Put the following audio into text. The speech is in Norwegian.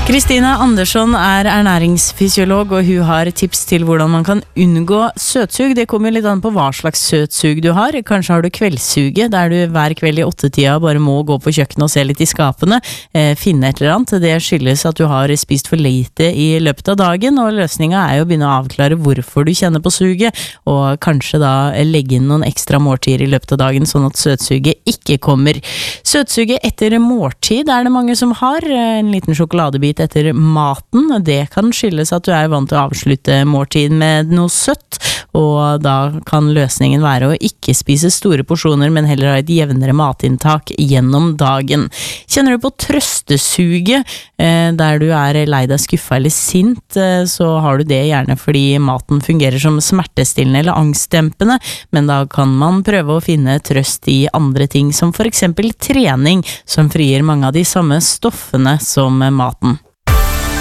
Kristina Andersson ernæringsfysiolog, og hun har tips til hvordan man kan unngå søtsug. Det kommer litt an på hva slags søtsug du har. Kanskje har du kveldssuget, der du hver kveld i 8-tida bare må gå på kjøkkenet og se litt i skapene, finne et eller annet. Det skyldes at du har spist for lite i løpet av dagen, og løsningen er jo å begynne å avklare hvorfor du kjenner på suget, og kanskje da legge inn noen ekstra måltider i løpet av dagen, sånn at søtsuget ikke kommer. Søtsuget etter måltid er det mange som har, en liten sjokoladebit etter maten. Det kan skyldes at du er vant til å avslutte måltid med noe søtt, og da kan løsningen være å ikke spise store porsjoner, men heller ha et jevnere matinntak gjennom dagen. Kjenner du på trøstesuget, der du er lei deg, skuffa eller sint, så har du det gjerne fordi maten fungerer som smertestillende eller angstdempende, men da kan man prøve å finne trøst i andre ting, som for eksempel trening, som frigir mange av de samme stoffene som maten.